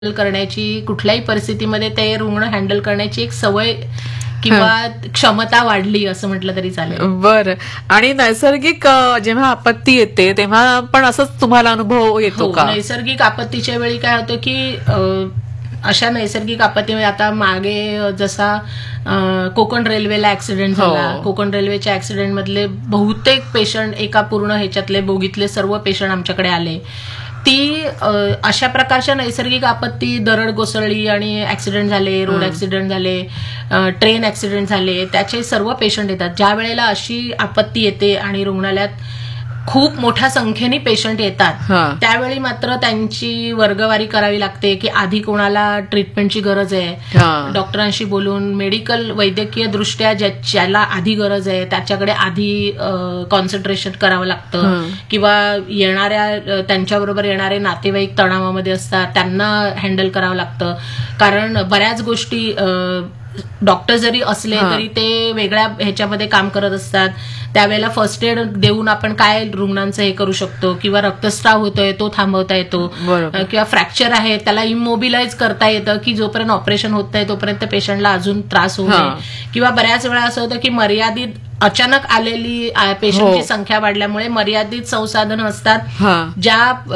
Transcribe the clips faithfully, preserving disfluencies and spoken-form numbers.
करण्याची कुठल्याही परिस्थितीमध्ये ते रुग्ण हँडल करण्याची एक सवय किंवा क्षमता वाढली असं म्हटलं तरी चालेल. बरं. आणि नैसर्गिक अ, जेव्हा आपत्ती येते तेव्हा पण असंच तुम्हाला अनुभव येतो हो, का? नैसर्गिक आपत्तीच्या वेळी काय होतं की अ, अशा नैसर्गिक आपत्ती आता मागे जसा अ, कोकण रेल्वेला ऍक्सिडेंट झाला. हो. कोकण रेल्वेच्या ऍक्सिडेंट मधले बहुतेक पेशंट एका पूर्ण ह्याच्यातले बोगीतले सर्व पेशंट आमच्याकडे आले. ती अ, अशा प्रकारच्या नैसर्गिक आपत्ती, दरड कोसळली आणि ऍक्सिडेंट झाले, रोड ऍक्सिडेंट झाले, अ, ट्रेन ऍक्सिडेंट झाले, त्याचे सर्व पेशंट येतात. ज्या वेळेला अशी आपत्ती येते आणि रुग्णालयात खूप मोठ्या संख्येने पेशंट येतात हा. त्यावेळी मात्र त्यांची वर्गवारी करावी लागते की आधी कोणाला ट्रीटमेंटची गरज आहे, हा. डॉक्टरांशी बोलून मेडिकल वैद्यकीय दृष्ट्या ज्या- ज्याला आधी गरज आहे त्याच्याकडे आधी कॉन्सन्ट्रेशन करावं लागतं. हं. किंवा येणाऱ्या अ, त्यांच्याबरोबर येणारे नातेवाईक तणावामध्ये असतात, त्यांना हँडल करावं लागतं. कारण बऱ्याच गोष्टी अ, डॉक्टर जरी असले हा. तरी ते वेगळ्या ह्याच्यामध्ये काम करत असतात. त्यावेळेला फर्स्ट एड देऊन आपण काय रुग्णांचं हे करू शकतो, किंवा रक्तस्राव होतोय तो थांबवता येतो, बरोबर. अ, किंवा फ्रॅक्चर आहे त्याला इमोबिलाइज करता येतं की जोपर्यंत ऑपरेशन होत नाही तोपर्यंत पेशंटला अजून त्रास होऊ हा. नये. किंवा बऱ्याच वेळा असं होतं की मर्यादित अचानक आलेली आ, पेशंटची हो. संख्या वाढल्यामुळे मर्यादित संसाधनं असतात हा. ज्या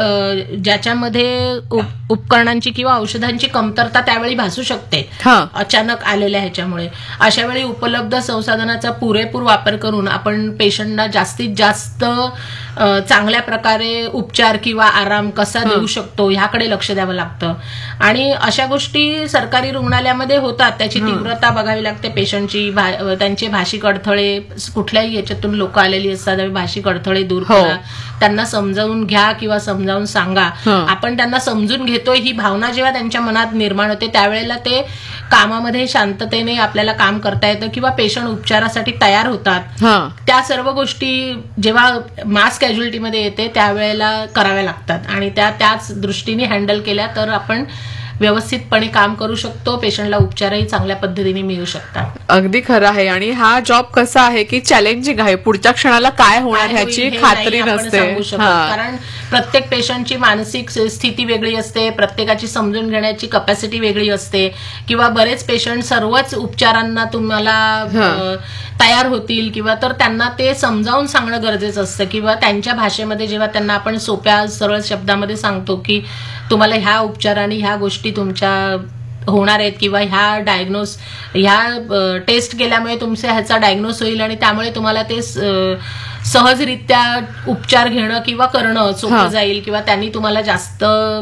अ, ज्याच्यामध्ये उप- उपकरणांची किंवा औषधांची कमतरता त्यावेळी भासू शकते हा. अचानक आलेल्या ह्याच्यामुळे. अशा वेळी उपलब्ध संसाधनाचा पुरेपूर वापर करून आपण पेशंटना जास्तीत जास्त अ, चांगल्या प्रकारे उपचार किंवा आराम कसा देऊ शकतो ह्याकडे लक्ष द्यावं लागतं. आणि अशा गोष्टी सरकारी रुग्णालयामध्ये होतात. त्याची तीव्रता बघावी लागते पेशंटची, भा- त्यांचे भाषिक अडथळे, कुठल्याही याच्यातून लोक आलेली असतात, त्यामुळे भाषिक अडथळे दूर हो. करा, त्यांना समजावून घ्या किंवा समजावून सांगा. हं. आपण त्यांना समजून घेतोय ही भावना जेव्हा त्यांच्या मनात निर्माण होते त्यावेळेला ते कामामध्ये शांततेने आपल्याला काम करता येतं किंवा पेशंट उपचारासाठी तयार होतात. हा. त्या सर्व गोष्टी जेव्हा मास कॅज्युअलिटीमध्ये येते त्यावेळेला कराव्या लागतात आणि त्या त्याच दृष्टीने हँडल केल्या तर आपण व्यवस्थितपणे काम करू शकतो. पेशंटला उपचारही चांगल्या पद्धतीने मिळू शकतात. अगदी खरं आहे. आणि हा जॉब कसा आहे की चॅलेंजिंग आहे, पुढच्या क्षणाला काय होणार काय होईल ह्याची हे खात्री नाही आपण नसते. सांगू शकत. हा. कारण प्रत्येक पेशंटची मानसिक स्थिती वेगळी असते, प्रत्येकाची समजून घेण्याची कपॅसिटी वेगळी असते. किंवा बरेच पेशंट सर्वच उपचारांना तुम्हाला हा. अ, तयार होतील किंवा तर त्यांना ते समजावून सांगणं गरजेचं असतं. किंवा त्यांच्या भाषेमध्ये जेव्हा त्यांना आपण सोप्या सरळ शब्दामध्ये सांगतो की तुम्हाला ह्या उपचाराने ह्या गोष्टी तुमच्या होणार आहेत किंवा ह्या डायग्नोस ह्या टेस्ट केल्यामुळे तुमचे ह्याचा डायग्नोस होईल आणि त्यामुळे तुम्हाला ते स- सहजरित्या उपचार घेणं किंवा करणं हा. सोपं जाईल किंवा त्यांनी तुम्हाला जास्त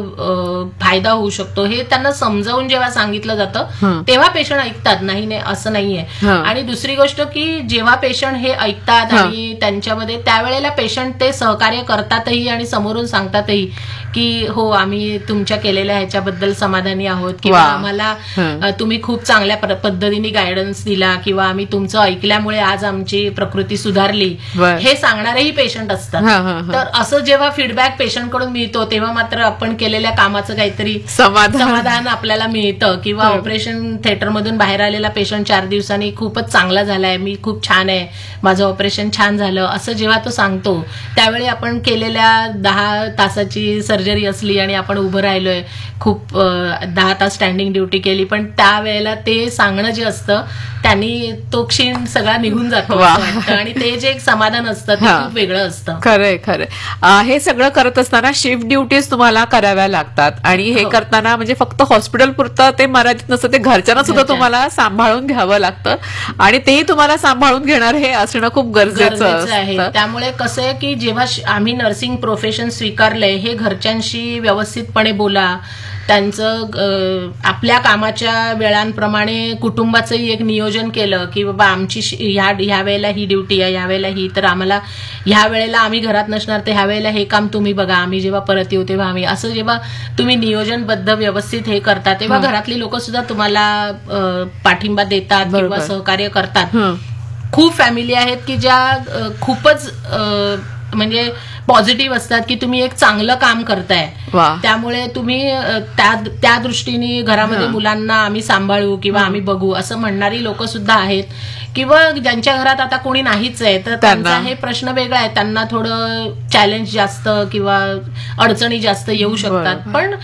अ, फायदा होऊ शकतो हे त्यांना समजावून जेव्हा सांगितलं जातं हं. तेव्हा पेशंट ऐकतात. नाही नाही असं नाहीये. हा. आणि दुसरी गोष्ट की जेव्हा पेशंट हे ऐकतात हा. आणि त्यांच्यामध्ये त्यावेळेला पेशंट ते सहकार्य करतातही आणि समोरून सांगतातही की हो आम्ही तुमच्या केलेल्या ह्याच्याबद्दल समाधानी आहोत किंवा वा. आम्हाला हं. अ, तुम्ही खूप चांगल्या प्र- पद्धतीने गायडन्स दिला किंवा आम्ही तुमचं ऐकल्यामुळे आज आमची प्रकृती सुधारली बर. हे सांगणारेही पेशंट असतात. हा, हा, हा. तर असं जेव्हा फीडबॅक पेशंटकडून मिळतो तेव्हा मात्र आपण केलेल्या कामाचं काहीतरी समाधान. समाधान आपल्याला मिळतं. किंवा बरोबर. ऑपरेशन थिएटरमधून बाहेर आलेला पेशंट चार दिवसांनी खूपच चांगला झालाय, मी खूप छान आहे, माझं ऑपरेशन छान झालं असं जेव्हा तो सांगतो त्यावेळी आपण केलेल्या दहा तासाची सर्जरी असली आणि आपण उभं राहिलोय, खूप अं, दहा तास स्टँडिंग ड्युटी केली, पण त्यावेळेला ते सांगणं जे असतं त्यांनी तो क्षीण सगळा निघून जातो वा. असं वाटतं. आणि ते जे एक समाधान असतं ते हा. खूप वेगळं असतं. खरंय खरंय. अं, हे सगळं करत असताना शिफ्ट ड्युटीज तुम्हाला कराव्या लागतात आणि हे हो. करताना म्हणजे फक्त हॉस्पिटल पुरतं ते मर्यादित नसतं, ते घरच्यांना सुद्धा घरच्या. तुम्हाला सांभाळून घ्यावं लागतं आणि तेही तुम्हाला सांभाळून घेणार हे असणं खूप गरजेचं गरजेचं आहे. असतं. त्यामुळे कसं आहे की जेव्हा श- आम्ही नर्सिंग प्रोफेशन स्वीकारलंय हे घरच्यांशी व्यवस्थितपणे बोला. त्यांचं अ, आपल्या कामाच्या वेळांप्रमाणे कुटुंबाचंही एक नियोजन केलं की बाबा आमची श- ह्या ह्या वेळेला ही ड्युटी आहे, ह्या वेळेला ही, तर आम्हाला ह्या वेळेला आम्ही घरात नसणार तर ह्या वेळेला हे काम तुम्ही बघा, आम्ही जेव्हा परत येऊ तेव्हा आम्ही, असं जेव्हा तुम्ही नियोजनबद्ध व्यवस्थित हे करता तेव्हा हं. घरातली लोक सुद्धा तुम्हाला अ, पाठिंबा देतात किंवा बरोबर. सहकार्य करतात. हं. खूप फॅमिली आहेत की ज्या अ, खूपच अ, म्हणजे पॉझिटिव्ह असतात की तुम्ही एक चांगलं काम करताय, वा. त्यामुळे तुम्ही अ, त्या त्या दृष्टीने घरामध्ये हं. मुलांना आम्ही सांभाळू किंवा आम्ही बघू असं म्हणणारी लोक सुद्धा आहेत. किंवा ज्यांच्या घरात आता कोणी नाहीच आहे तर त्यांना- त्यांचा हे प्रश्न वेगळा आहे, त्यांना थोडं चॅलेंज जास्त किंवा अडचणी जास्त येऊ शकतात. बरोबर. पण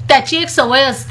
त्याची एक सवय असते